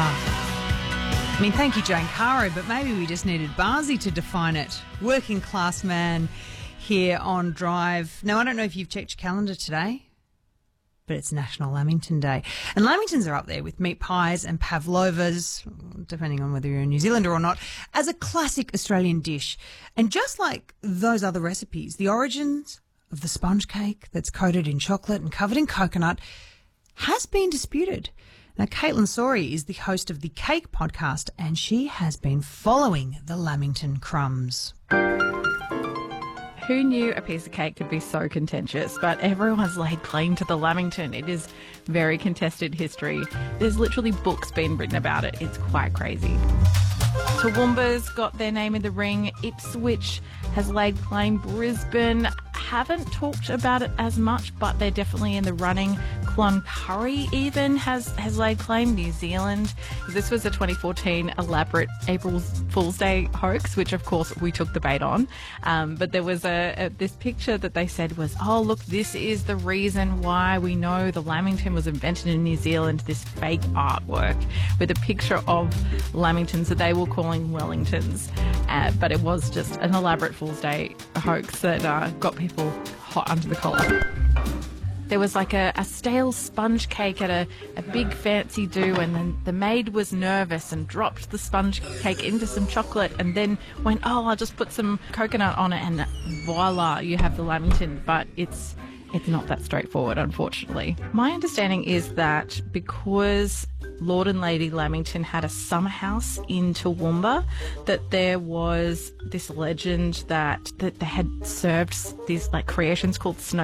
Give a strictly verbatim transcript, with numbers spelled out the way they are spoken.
I mean, thank you, Jane Caro, but maybe we just needed Barzi to define it. Working class man here on Drive. Now, I don't know if you've checked your calendar today, but it's National Lamington Day. And Lamingtons are up there with meat pies and pavlovas, depending on whether you're a New Zealander or not, as a classic Australian dish. And just like those other recipes, the origins of the sponge cake that's coated in chocolate and covered in coconut has been disputed. Now, Caitlin Sori is the host of the Cake Podcast, and she has been following the Lamington crumbs. Who knew a piece of cake could be so contentious? But everyone's laid claim to the Lamington. It is very contested history. There's literally books being written about it. It's quite crazy. Toowoomba's got their name in the ring. Ipswich has laid claim. Brisbane haven't talked about it as much, but they're definitely in the running. Cloncurry even has, has laid claim. New Zealand. This was a twenty fourteen elaborate April Fool's Day hoax, which of course we took the bait on. Um, but there was a, a this picture that they said was, oh look, this is the reason why we know the Lamington was invented in New Zealand. This fake artwork with a picture of Lamingtons that they were calling Wellingtons, uh, but it was just an elaborate Fool's Day hoax that uh, got people hot under the collar. There was like a, a stale sponge cake at a, a big fancy do, and then the maid was nervous and dropped the sponge cake into some chocolate and then went, oh, I'll just put some coconut on it, and voila, you have the Lamington. But it's it's not that straightforward, unfortunately. My understanding is that because Lord and Lady Lamington had a summer house in Toowoomba, that there was this legend that, that they had served these like creations called snow